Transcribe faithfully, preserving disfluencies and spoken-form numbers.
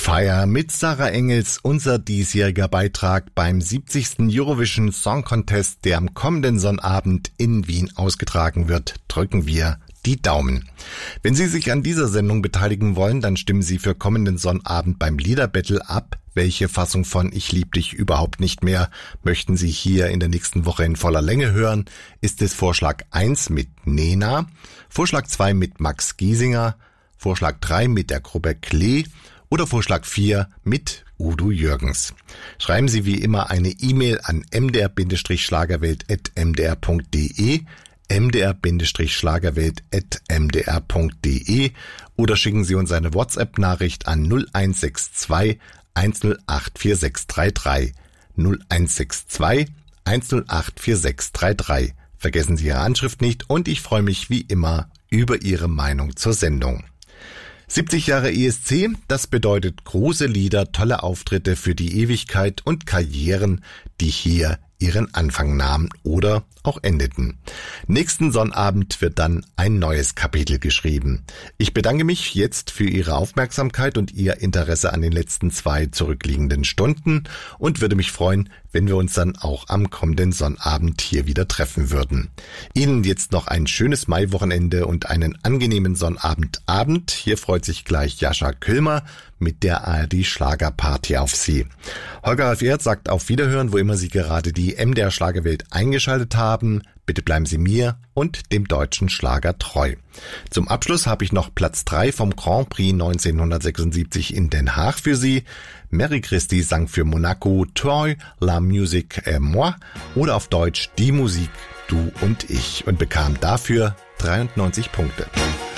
Fire mit Sarah Engels, unser diesjähriger Beitrag beim siebzigsten Eurovision Song Contest, der am kommenden Sonnabend in Wien ausgetragen wird, drücken wir die Daumen. Wenn Sie sich an dieser Sendung beteiligen wollen, dann stimmen Sie für kommenden Sonnabend beim Liederbattle ab. Welche Fassung von Ich lieb dich überhaupt nicht mehr möchten Sie hier in der nächsten Woche in voller Länge hören? Ist es Vorschlag eins mit Nena, Vorschlag zwei mit Max Giesinger, Vorschlag drei mit der Gruppe Klee oder Vorschlag vier mit Udo Jürgens? Schreiben Sie wie immer eine E-Mail an m d r schlagerwelt at m d r punkt d e, m d r schlagerwelt at m d r punkt d e oder schicken Sie uns eine WhatsApp-Nachricht an null eins sechs zwei eins null acht vier sechs drei drei, null eins sechs zwei eins null acht vier sechs drei drei. Vergessen Sie Ihre Anschrift nicht und ich freue mich wie immer über Ihre Meinung zur Sendung. siebzig Jahre E S C, das bedeutet große Lieder, tolle Auftritte für die Ewigkeit und Karrieren, die hier ihren Anfang nahmen oder auch endeten. Nächsten Sonnabend wird dann ein neues Kapitel geschrieben. Ich bedanke mich jetzt für Ihre Aufmerksamkeit und Ihr Interesse an den letzten zwei zurückliegenden Stunden und würde mich freuen, wenn wir uns dann auch am kommenden Sonnabend hier wieder treffen würden. Ihnen jetzt noch ein schönes Maiwochenende und einen angenehmen Sonnabendabend. Hier freut sich gleich Jascha Küllmer mit der A R D Schlagerparty auf Sie. Holger Ralf Erz sagt auf Wiederhören, wo immer Sie gerade die M D R Schlagerwelt eingeschaltet haben. Bitte bleiben Sie mir und dem deutschen Schlager treu. Zum Abschluss habe ich noch Platz drei vom Grand Prix neunzehnhundertsechsundsiebzig in Den Haag für Sie. Mary Christie sang für Monaco Toi, La Musique et Moi oder auf Deutsch Die Musik, du und ich und bekam dafür dreiundneunzig Punkte.